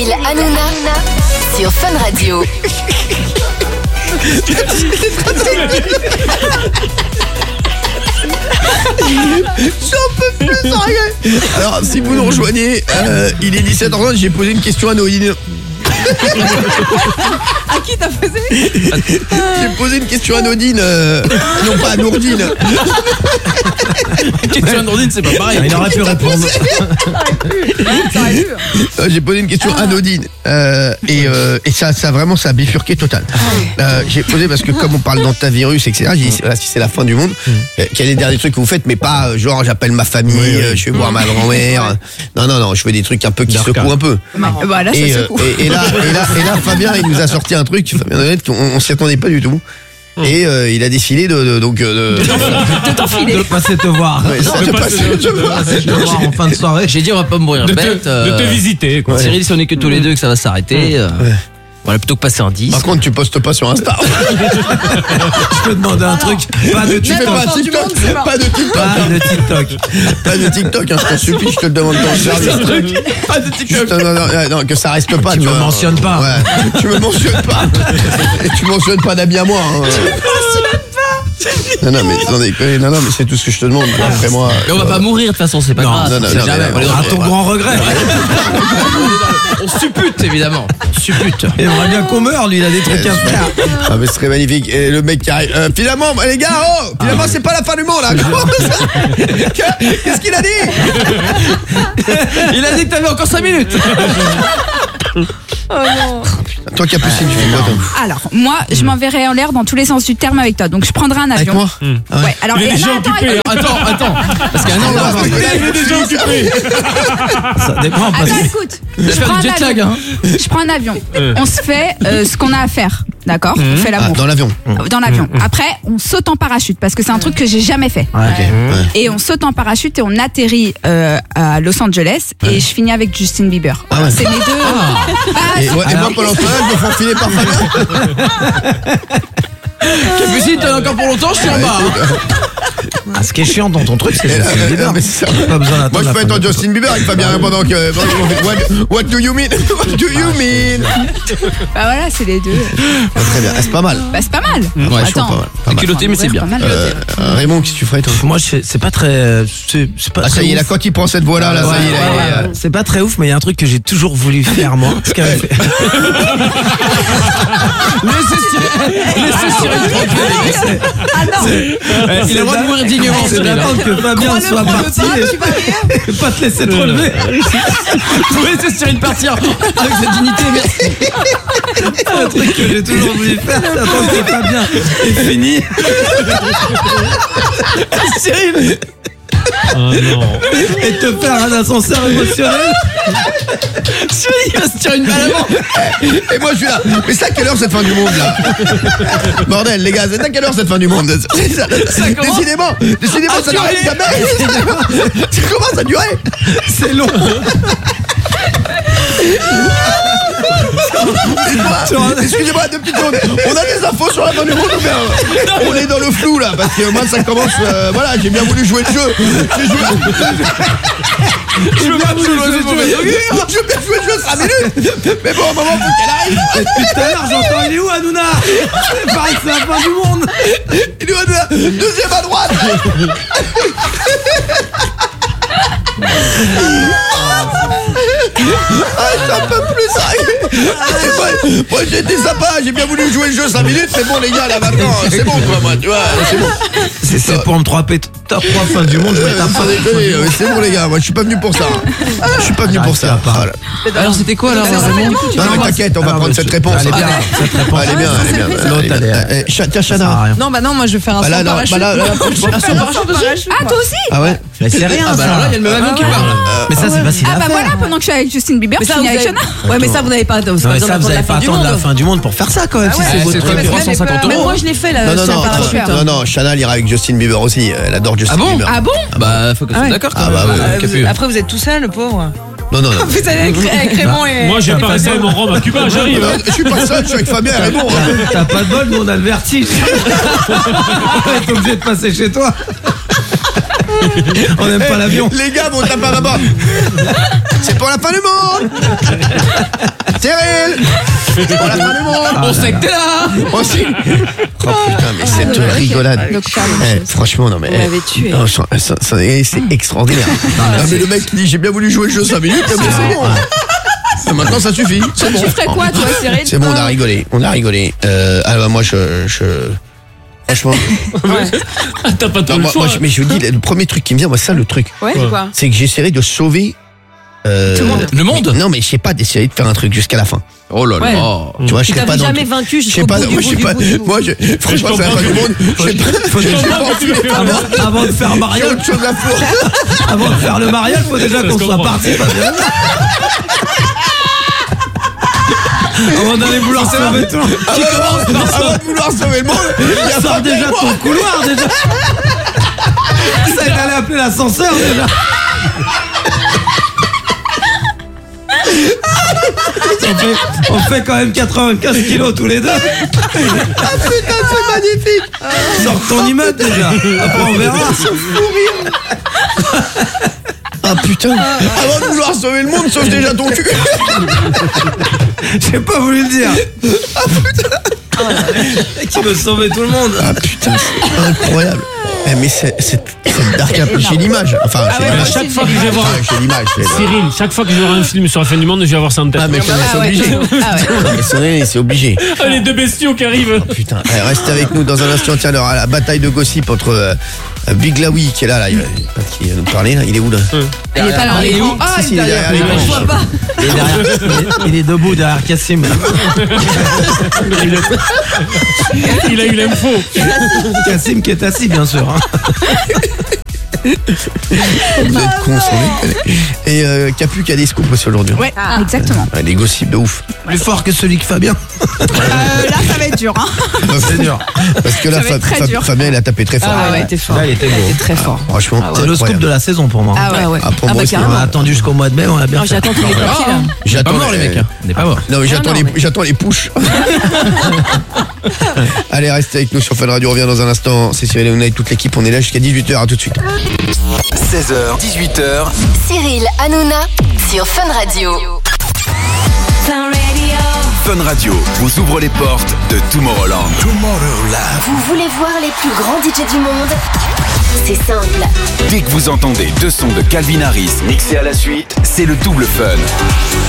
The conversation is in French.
Cyril Hanouna sur Fun Radio. J'en peux plus, sérieux. Alors, si vous nous rejoignez, il est 17h30, j'ai posé une question anodine. À qui t'as posé? J'ai posé une question anodine, non pas anourdine. Question anodine, c'est pas pareil. Il aurait pu répondre. J'ai posé une question anodine et ça vraiment ça a bifurqué total. J'ai posé parce que comme on parle d'antivirus etc, j'ai dit voilà, si c'est la fin du monde, quel est le dernier truc que vous faites, mais pas genre j'appelle ma famille, je vais voir ma grand-mère. Non, je fais des trucs un peu qui secouent un peu. Voilà, Et, ça secoue. et là Fabien il nous a sorti un truc, Fabien Delette, on s'y attendait pas du tout. Et il a décidé de t'enfiler. De passer te voir. Ouais, ça, de passer te voir. Te voir en fin de soirée. J'ai dit on va pas mourir bête. De te visiter, quoi. Cyril, si on est que tous les deux que ça va s'arrêter, voilà, plutôt que passer un 10. Par contre tu postes pas sur Insta. Je peux demander un truc. Pas de Tu fais TikTok. pas TikTok. Pas de TikTok. Pas de TikTok. Pas de TikTok, hein, je t'en supplie, je te le demande dans le service. Pas de TikTok. Non, que ça reste pas. Tu me vois. mentionnes pas. Ouais, tu me mentionnes pas. Et tu mentionnes pas d'habits à moi. Hein. Tu me mentionnes pas. Non, mais attendez, non, mais c'est tout ce que je te demande. Après moi. Mais on va pas mourir de toute façon, c'est pas grave. Non, on sait jamais. mais À ton grand regret. On suppute évidemment. Suppute. Il aimerait bien qu'on meure, lui, il a des trucs à faire. Ah mais ce serait magnifique. Et le mec qui arrive. Finalement, les gars, finalement c'est pas la fin du monde là. Qu'est-ce qu'il a dit? Il a dit que t'avais encore 5 minutes. Oh non. Toi Capucine, tu fais quoi toi? Alors, moi, je m'enverrai en l'air dans tous les sens du terme avec toi. Donc, je prendrai un Avec avion. moi? Ouais. Alors, Il est déjà occupé. Attends. Parce qu'un an, on va Il est déjà occupé. Ça dépend. Parce Attends, que écoute. Je vais faire du jet lag. Hein. Je prends un avion. On se fait ce qu'on a à faire. D'accord? On fait l'amour. Dans l'avion. Dans l'avion. Après, on saute en parachute parce que c'est un truc que j'ai jamais fait. Ouais, ok. Ouais. Et on saute en parachute et on atterrit à Los Angeles et je finis avec Justin Bieber. Ah ouais. C'est mes deux. Et moi pendant ce temps-là, je me fais enfiler par Fabien. Capucine, t'en as encore pour longtemps, je suis en bas. Ah, ce qui est chiant dans ton truc, c'est Justin Bieber. Mais c'est ça. Pas besoin Moi d'attendre je la peux fin être en du Justin Bieber avec Fabien pendant que. What do you mean? What do you mean? Bah voilà, c'est les deux. Très bien, c'est pas mal. Bah c'est pas mal. Ouais, je trouve pas mal. Pas mal. culotté, mais c'est bien. Pas mal. Raymond, qu'est-ce que tu ferais toi? Moi, c'est pas très. C'est pas Ah ça très y est, ouf. là quand il prend cette voix là, ça y est, là, il est, C'est pas très ouf, mais il y a un truc que j'ai toujours voulu faire, moi. Ce qu'avait fait. Laissez Cyril tranquille. Il a le droit de mourir dignement, C'est Cyril. d'attendre que Fabien soit parti et pas te laisser te relever. Vous laissez Cyril partir avec cette dignité, merci. Un truc que j'ai toujours voulu faire, c'est attendre que Fabien est fini. Cyril, Oh non. et te faire un ascenseur émotionnel. Cyril, il va se tirer une balle avant. Et moi je suis là. Mais c'est à quelle heure cette fin du monde là? Bordel les gars, c'est à quelle heure cette fin du monde? Décidément, ça n'arrête jamais. Ça commence à durer. C'est long. Excusez-moi, 2 petites secondes. On a des infos sur la fin du monde ou bien on est dans le flou là? Parce que moi ça commence. Voilà, j'ai bien voulu jouer le jeu. Je veux bien jouer le jeu 5 minutes. Mais bon, au moment faut qu'elle arrive. Depuis tout à l'heure, j'entends, il est où Hanouna? C'est pareil, c'est la fin du monde. Il est où, Hanouna? Deuxième à droite. J'en peux plus ça. Moi j'ai été sympa, j'ai bien voulu jouer le jeu 5 minutes, mais bon les gars là maintenant, c'est bon quoi moi, tu vois, c'est bon. C'est pour me tromper top 3 fin du monde, je vais Sans déconner, c'est bon les gars, moi je suis pas venu pour ça. Je suis pas venu pour ça. Voilà. Alors c'était quoi alors Raymond? Non mais t'inquiète, on va prendre cette réponse. Elle est bien, cette réponse. Elle est bien. L'autre, elle est. Tiens Chana. Non, bah non, moi je vais faire un saut en parachute. Ah toi aussi? Ah ouais. Mais c'est rien, Ah bah alors là, il y a le même avion qui parle. Mais ça, c'est facile Ah à bah faire. voilà, pendant que je suis avec Justin Bieber, Mais je ça, finis vous avec avez... Shana. Ouais, mais ça, vous n'avez pas. Non, mais ça, vous n'avez pas attendre la fin du monde pour faire ça quand même. Si c'est votre c'est truc. très bien. 350 Mais euros. moi je l'ai fait là, Non, sur un parachute. non, Chana ira avec Justin Bieber aussi. Elle adore Justin Bieber. Ah bon? Bah faut que tu sois d'accord quand Ah bah même. ouais. Capu. Après, vous êtes tout seul, le pauvre. Non. Vous allez avec Raymond et. Moi, j'ai pas resté mon rhum à Cuba, j'arrive. Je suis pas seul, je suis avec Fabien et Raymond. T'as pas de bol, nous on a le vertige. T'es obligé de passer chez toi. On n'aime pas l'avion. Les gars vont taper là-bas. C'est pour la fin du monde. pour la fin du monde. On sait que t'es là. On sait. Oh putain, mais cette rigolade. Donc, faire la même Eh, chose. franchement, non mais. Vous m'avez tué. Non, c'est extraordinaire. Non, mais le mec qui dit j'ai bien voulu jouer le jeu 5 minutes, mais c'est bon. Maintenant ça suffit, c'est bon. Tu ferais quoi, toi, Cyril? C'est bon, on a rigolé. Alors moi franchement, T'as pas trop non, le moi, choix. mais je vous dis, le premier truc qui me vient, moi ça le truc, Ouais, c'est quoi? c'est que j'essaierai de sauver. Le monde. Non mais je sais pas, d'essayer de faire un truc jusqu'à la fin. Oh là Ouais. là. Tu vois, je serais pas T'avais dans. jamais vaincu Je sais jusqu'au pas, bout du moi je sais bout pas. du bout du bout. Moi, franchement, c'est la fin du monde. Je sais pas. Faut déjà- Avant de faire J'ai Mario, autre chose à foutre. avant de faire le mariage, faut déjà qu'on soit parti. Avant d'aller vouloir sauver tout le monde. Qui commence par ça? Avant de vouloir sauver le monde, il y a Sors pas déjà de ton couloir déjà. Ça est allé appeler l'ascenseur déjà. On fait quand même 95 kilos tous les deux. putain, c'est magnifique. Sors ton immeuble déjà. Après on verra. Ah putain. Avant de vouloir sauver le monde, sauve déjà ton cul. J'ai pas voulu le dire. Ah putain. Qui veut sauver tout le monde. Ah putain, c'est incroyable. Eh, mais c'est dark un peu chez l'image. Enfin, chez À l'image. chaque fois que je vais voir Enfin, chez l'image. Cyril, chaque fois que je vais voir un film sur la fin du monde, je vais avoir ça en tête. Ah mais c'est obligé. Non, mais c'est obligé. Ah, les deux bestiaux qui arrivent. Putain, eh, restez avec nous dans un instant. Tiens, alors, la bataille de gossip entre Big Laoui qui est là, qui vient nous parler là. Il est où là? Il est pas là, il est où? Si, si, il est derrière l'écran. Je vois pas. Il est debout derrière Cassim. Il a eu l'info. Cassim qui est assis bien sûr. Hein. Vous êtes cons, sans déconner. Et Capu qui a des scoops aussi aujourd'hui. Ouais, exactement. Ouais, des gossips de ouf. Plus fort que celui que Fabien. Là, ça va être dur, hein. C'est dur. Parce que là, Ça va être très dur. Fabien, il a tapé très fort. Ah ouais, il était fort. Là, il était beau. Il était très fort. Franchement, C'est le scoop de la saison pour moi. Ah ouais. Ah, pour moi aussi, carrément. On a attendu jusqu'au mois de mai, on a bien Oh, fait. j'attends tous les papiers là. J'attends Pas mort les mecs. Hein. On n'est pas mort. Non, mais Non, mais- j'attends les pushs. Allez, restez avec nous sur Fun Radio. On revient dans un instant. C'est Cyril Hanouna et toute l'équipe. On est là jusqu'à 18h. À tout de suite. 16h, 18h, Cyril Hanouna sur Fun Radio. Fun Radio vous ouvre les portes de Tomorrowland. Vous voulez voir les plus grands DJ du monde? C'est simple. Dès que vous entendez deux sons de Calvin Harris mixés à la suite, c'est le double fun.